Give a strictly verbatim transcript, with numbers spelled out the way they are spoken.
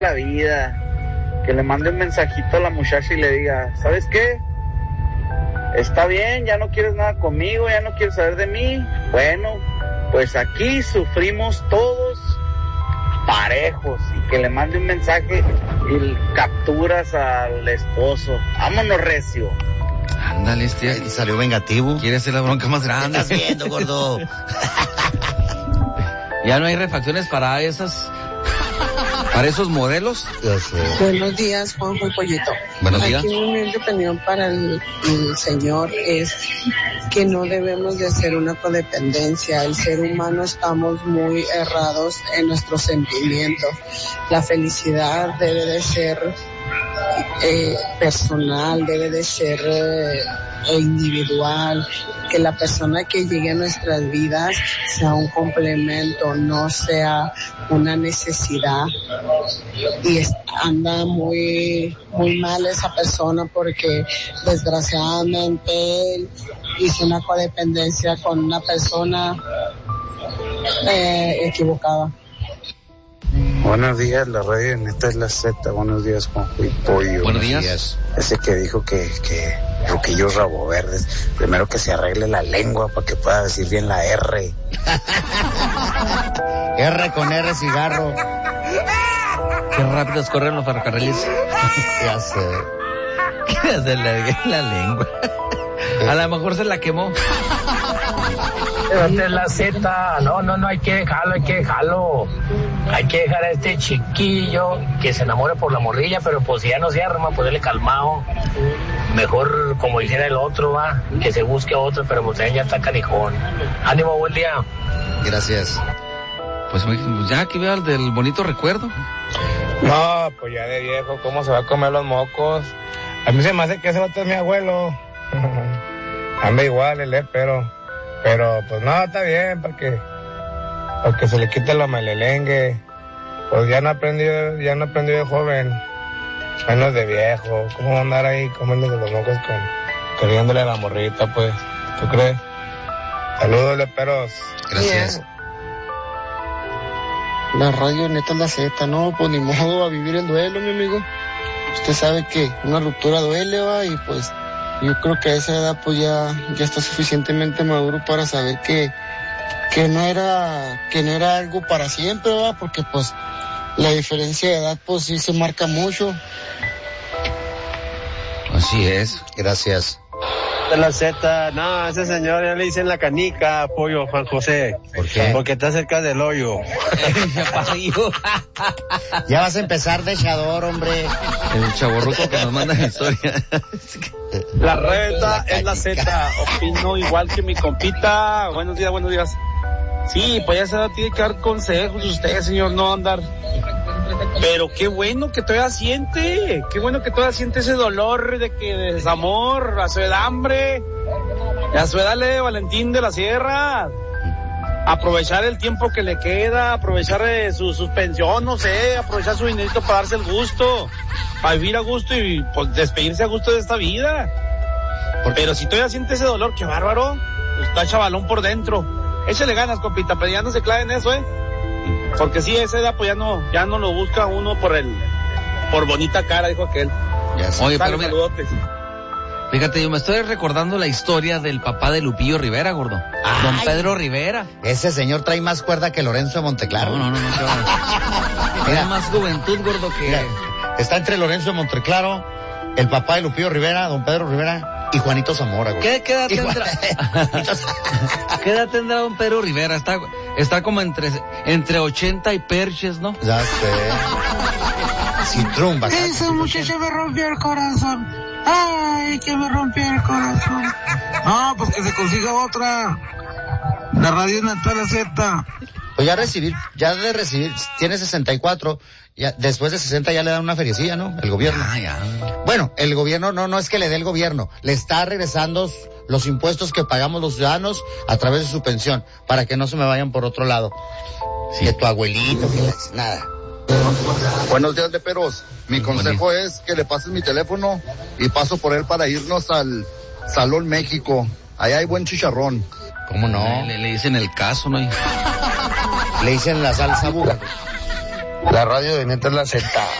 la vida, que le mande un mensajito a la muchacha y le diga, ¿sabes qué? Está bien, ya no quieres nada conmigo, ya no quieres saber de mí. Bueno, pues aquí sufrimos todos parejos, y que le mande un mensaje y capturas al esposo. Vámonos, recio. Ándale, este y salió vengativo. Quiere hacer la bronca más grande. ¿Qué estás viendo, gordo? Ya no hay refacciones para esas, para esos modelos. Ya sé. Buenos días, Juanjo y Pollito. Buenos días. Aquí mi humilde opinión para el, el señor es que no debemos de hacer una codependencia. El ser humano estamos muy errados en nuestros sentimientos. La felicidad debe de ser eh, personal, debe de ser eh, individual. Que la persona que llegue a nuestras vidas sea un complemento, no sea una necesidad. Y es, anda muy, muy mal esa persona porque desgraciadamente él hizo una codependencia con una persona eh, equivocada. Buenos días, la radio neta es la Z. Buenos días, Juanjo y Pollo. Buenos días. Ese que dijo que, que Ruquillos Rabo Verdes, primero que se arregle la lengua para que pueda decir bien la R. R con R, cigarro. Qué rápidos corren los ferrocarriles. Ya sé. Se le largué la lengua. A lo mejor se la quemó. Esta es la Z, no, no, no, hay que dejarlo, hay que dejarlo. Hay que dejar a este chiquillo que se enamore por la morrilla, pero pues si ya no se arma, ponerle calmado. Mejor, como dijera el otro, va, que se busque otro, pero pues ya está canijón. Ánimo, buen día. Gracias. Pues ya aquí veo el del bonito recuerdo. No, pues ya de viejo, ¿cómo se va a comer los mocos? A mí se me hace que ese otro es mi abuelo. Anda igual, el pero... Pero, pues no, está bien, porque, porque se le quite lo malelengue. Pues ya no aprendió, ya no aprendió de joven, menos de viejo. ¿Cómo va a andar ahí comiendo los mocos con, queriéndole a la morrita, pues? ¿Tú crees? Saludos, leperos. Gracias. La radio neta es la Z, no, pues ni modo a vivir el duelo, mi amigo. Usted sabe que una ruptura duele, va, y pues yo creo que a esa edad pues ya, ya está suficientemente maduro para saber que, que no era, que no era algo para siempre, ¿va? Porque pues la diferencia de edad pues sí se marca mucho. Así es. Gracias. De la Z, no, a ese señor ya le dicen la canica, Pollo, Juan José. ¿Por qué? Porque está cerca del hoyo. Ya vas a empezar de echador, hombre. El chavorruco que nos manda la historia. La reta es la Z, opino igual que mi compita. Buenos días, buenos días. Sí, pues ya se tiene que dar consejos usted, señor, no andar. Pero qué bueno que todavía siente, qué bueno que todavía siente ese dolor de que de desamor, a su edad, hambre, a su edad le Valentín de la Sierra. Aprovechar el tiempo que le queda, aprovechar eh, su suspensión, no sé, aprovechar su dinerito para darse el gusto, para vivir a gusto y pues despedirse a gusto de esta vida. Pero si todavía siente ese dolor, qué bárbaro, está chavalón por dentro. Échale ganas, compita, pero ya no se clave en eso, eh. Porque sí, esa edad pues ya no, ya no lo busca uno por el, por bonita cara, dijo aquel. Ya sé. Oye, pero mira, fíjate, yo me estoy recordando la historia del papá de Lupillo Rivera, gordo. Ay, don Pedro Rivera. Ese señor trae más cuerda que Lorenzo de Monteclaro. No, no, no, no. no Tiene más juventud, gordo, que... Mira, está entre Lorenzo de Monteclaro, el papá de Lupillo Rivera, don Pedro Rivera, y Juanito Zamora, gordo. ¿Qué, qué edad tendrá? ¿Qué edad tendrá don Pedro Rivera? Está, está como entre, entre ochenta y perches, ¿no? Ya sé. Sin trumba. Esa muchacha me rompió el corazón. Ay, que me rompió el corazón. No, pues que se consiga otra. La radio Natal la Z. Pues ya recibir, ya de recibir, tiene sesenta y cuatro, ya, después de sesenta ya le dan una feriecilla, ¿no? El gobierno. Ah, ya. Bueno, el gobierno no, no es que le dé el gobierno, le está regresando los impuestos que pagamos los ciudadanos a través de su pensión, para que no se me vayan por otro lado. Sí. Que tu abuelito, que la, nada. Buenos días, leperos. Mi consejo es que le pases mi teléfono y paso por él para irnos al Salón México. Allá hay buen chicharrón. ¿Cómo no? Le, le dicen el caso, ¿no? Le dicen la salsa búlgara. La radio de Neta es la Z.